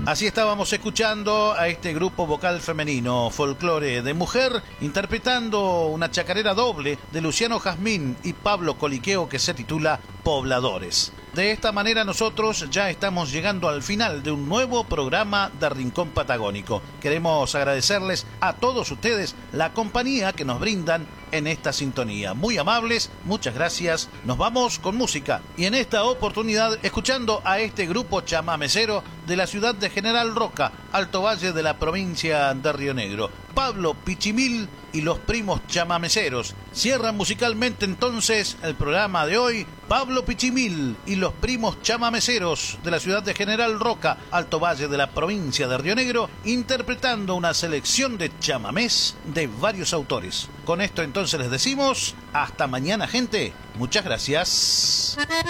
Así estábamos escuchando a este grupo vocal femenino, Folclore de Mujer, interpretando una chacarera doble de Luciano Jazmín y Pablo Coliqueo que se titula Pobladores. De esta manera nosotros ya estamos llegando al final de un nuevo programa de Rincón Patagónico. Queremos agradecerles a todos ustedes la compañía que nos brindan en esta sintonía. Muy amables, muchas gracias. Nos vamos con música y en esta oportunidad escuchando a este grupo chamamecero de la ciudad de General Roca, Alto Valle de la provincia de Río Negro. Pablo Pichimil y los primos chamameceros. Cierran musicalmente entonces el programa de hoy Pablo Pichimil y los primos chamameceros de la ciudad de General Roca, Alto Valle de la provincia de Río Negro, interpretando una selección de chamamés de varios autores. Con esto entonces les decimos hasta mañana, gente. Muchas gracias.